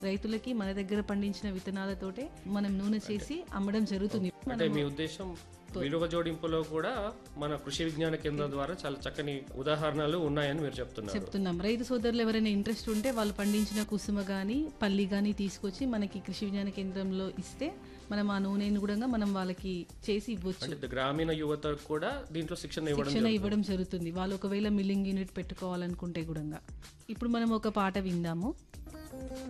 రైతులకి మన దగ్గర పండించిన విత్తనాలతోటే మనం నూనె చేసి అమ్మడం జరుగుతుంది. అంటే మీ ఉద్దేశం విలువ జోడింపులో కూడా మన కృషి విజ్ఞాన కేంద్రం ద్వారా చాలా చక్కని ఉదాహరణలు ఉన్నాయని మీరు చెప్తున్నాం. రైతు సోదరులు ఎవరైనా ఇంట్రెస్ట్ ఉంటే వాళ్ళు పండించిన కుసుమ గానీ పల్లి గానీ తీసుకొచ్చి మనకి కృషి విజ్ఞాన కేంద్రంలో ఇస్తే మనం ఆ నూనెను కూడా మనం వాళ్ళకి చేసి ఇవ్వచ్చు. అంటే గ్రామీణ యువత కూడా దీంట్లో శిక్షణ ఇవ్వడం జరుగుతుంది. వాళ్ళు ఒకవేళ మిల్లింగ్ యూనిట్ పెట్టుకోవాలనుకుంటే కూడా. ఇప్పుడు మనం ఒక పాట విందాము.